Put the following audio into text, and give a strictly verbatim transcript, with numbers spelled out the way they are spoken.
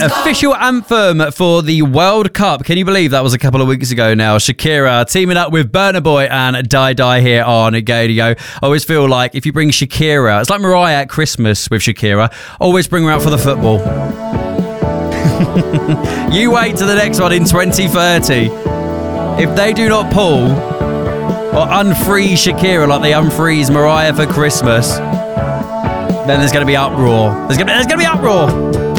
Official anthem for the World Cup. Can you believe that was a couple of weeks ago now? Shakira teaming up with Burna Boy and Dai Dai here on Gadio. I always feel like if you bring Shakira, it's like Mariah at Christmas with Shakira. Always bring her out for the football. You wait to the next one in twenty thirty. If they do not pull or unfreeze Shakira like they unfreeze Mariah for Christmas, then there's going to be uproar. There's going to be, there's going to be uproar.